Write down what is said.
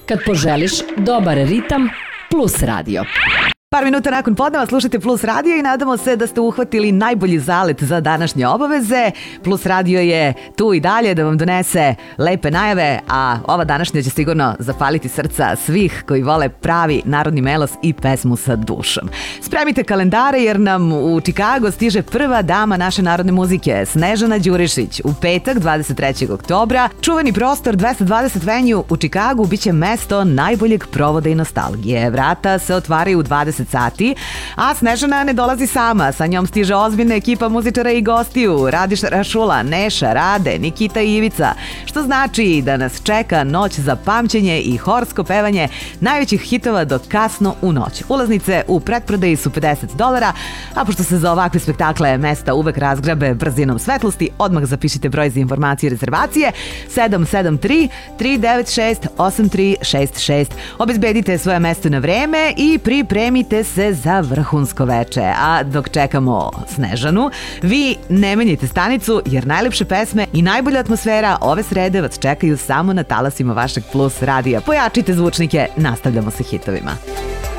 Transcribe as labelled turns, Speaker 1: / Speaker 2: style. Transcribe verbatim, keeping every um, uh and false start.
Speaker 1: Kad poželiš dobar ritam, Plus radio.
Speaker 2: Par minuta nakon podneva slušajte Plus radio i nadamo se da ste uhvatili najbolji zalet za današnje obaveze. Plus radio je tu i dalje da vam donese lepe najave, a ova današnja će sigurno zapaliti srca svih koji vole pravi narodni melos i pesmu sa dušom. Spremite kalendare jer nam u Čikago stiže prva dama naše narodne muzike, Snežana Đurišić. U petak, dvadeset trećeg oktobra, čuveni prostor dvesta dvadeset venue u Čikagu biće mesto najboljeg provoda i nostalgije. Vrata se otvaraju u dvadeset sati, a Snežana ne dolazi sama. Sa njom stiže ozbiljna ekipa muzičara i gostiju, Radiš Rašula, Neša, Rade, Nikita i Ivica, što znači da nas čeka noć za pamćenje i horsko pevanje najvećih hitova do kasno u noć. Ulaznice u pretprodaji su pedeset dolara, a pošto se za ovakve spektakle mesta uvek razgrabe brzinom svetlosti, odmah zapišite broj za informacije i rezervacije sedam sedam tri, tri devet šest, osam tri šest šest. Obezbedite svoje mesto na vreme i pripremite se za vrhunsko veče. A dok čekamo Snežanu, vi ne menjite stanicu jer najlepše pesme i najbolja atmosfera ove srede vas čekaju samo na talasima vašeg Plus radija. Pojačite zvučnike, nastavljamo sa hitovima.